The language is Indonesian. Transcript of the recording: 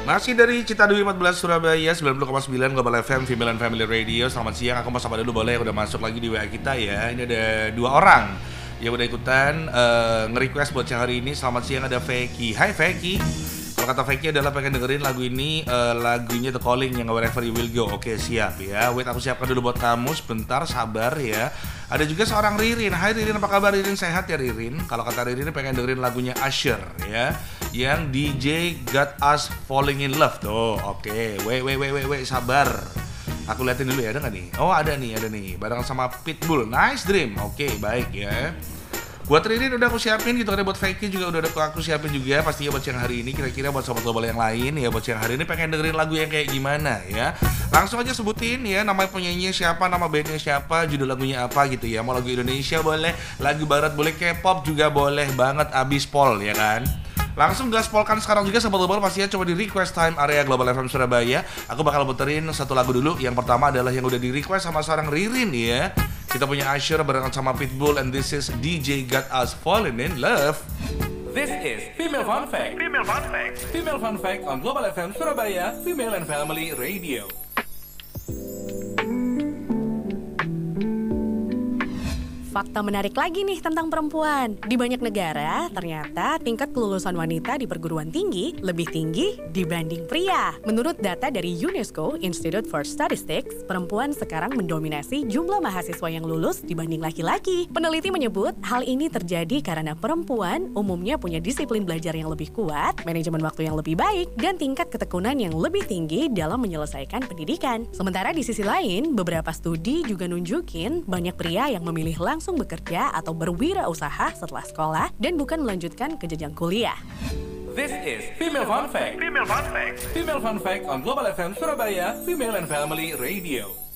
Masih dari Citadui 14 Surabaya 90,9 Global FM Female and Family Radio. Selamat siang, aku mau sapa dulu boleh udah masuk lagi di WA kita ya. Ini ada 2 orang yang udah ikutan nge-request buat siang hari ini. Selamat siang, ada Veki. Hai Veki. Kalau kata Veki adalah pengen dengerin lagu ini, lagunya The Calling yang Wherever You Will Go. Oke siap ya, wait aku siapkan dulu buat kamu, sebentar sabar ya. Ada juga seorang Ririn. Hai Ririn, apa kabar Ririn? Sehat ya Ririn? Kalau kata Ririn pengen dengerin lagunya Usher ya, yang DJ Got Us Falling in Love tuh. Oke, wait, sabar. Aku liatin dulu ya, ada nggak nih? Oh ada nih, bareng sama Pitbull, Nice Dream. Oke, baik ya. Buat Ririn udah aku siapin gitu, ada buat Fakey juga udah aku siapin juga pastinya buat siang hari ini. Kira-kira buat sobat global yang lain ya, buat siang hari ini pengen dengerin lagu yang kayak gimana ya. Langsung aja sebutin ya, nama penyanyinya siapa, nama bandnya siapa, judul lagunya apa gitu ya. Mau lagu Indonesia boleh, lagu barat boleh, K-pop juga boleh banget, abis pol ya kan. Langsung gaspolkan sekarang juga sahabat global, pastinya coba di request time area Global FM Surabaya. Aku bakal puterin satu lagu dulu. Yang pertama adalah yang udah di request sama seorang Ririn ya. Kita punya Usher barengan sama Pitbull, and this is DJ Got Us Falling in Love. This is Female Fun Fact. Female Fun Fact on Global FM Surabaya, Female and Family Radio. Fakta menarik lagi nih tentang perempuan. Di banyak negara, ternyata tingkat kelulusan wanita di perguruan tinggi lebih tinggi dibanding pria. Menurut data dari UNESCO, Institute for Statistics, perempuan sekarang mendominasi jumlah mahasiswa yang lulus dibanding laki-laki. Peneliti menyebut hal ini terjadi karena perempuan umumnya punya disiplin belajar yang lebih kuat, manajemen waktu yang lebih baik, dan tingkat ketekunan yang lebih tinggi dalam menyelesaikan pendidikan. Sementara di sisi lain, beberapa studi juga nunjukin banyak pria yang memilih langsung bekerja atau berwirausaha setelah sekolah dan bukan melanjutkan ke jenjang kuliah. This is Female Fun Fact. Female Fun Fact on Global FM Surabaya, Female and Family Radio.